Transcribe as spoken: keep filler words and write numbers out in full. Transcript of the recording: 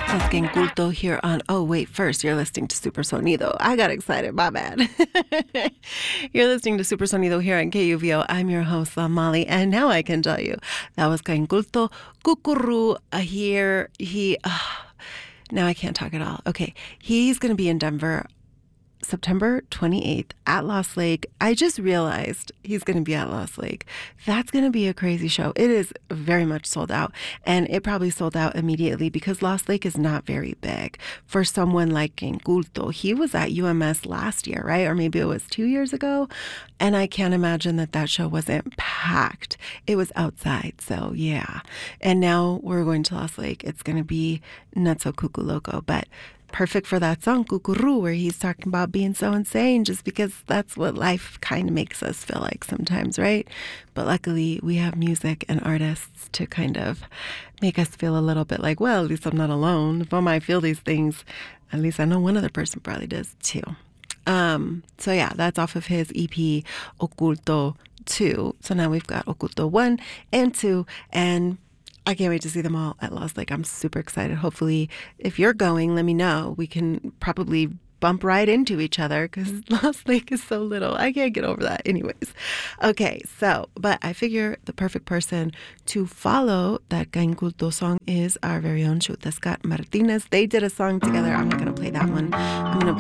That's Gang Culto here on, oh, wait, first, you're listening to Super Sonido. I got excited, my bad. You're listening to Super Sonido here on K U V O. I'm your host, La Molly, and now I can tell you that was Gang Culto. Kukuru uh, here. He, uh, now I can't talk at all. Okay, he's going to be in Denver September twenty-eighth at Lost Lake. I just realized he's going to be at Lost Lake. That's going to be a crazy show. It is very much sold out, and it probably sold out immediately because Lost Lake is not very big for someone like Gang Culto. He was at U M S last year, right? Or maybe it was two years ago, and I can't imagine that that show wasn't packed. It was outside, so yeah. And now we're going to Lost Lake. It's going to be not so cuckoo loco, but perfect for that song, Kukuru, where he's talking about being so insane just because that's what life kind of makes us feel like sometimes, right? But luckily, we have music and artists to kind of make us feel a little bit like, well, at least I'm not alone. If I might feel these things, at least I know one other person probably does too. Um, so yeah, that's off of his E P, Oculto two. So now we've got Oculto one and two, and I can't wait to see them all at Lost Lake. I'm super excited. Hopefully, if you're going, let me know. We can probably bump right into each other because Lost Lake is so little. I can't get over that. Anyways. Okay, so, but I figure the perfect person to follow that Gang Culto song is our very own Chuta Scott Martinez. They did a song together. I'm not going to play that one. I'm going to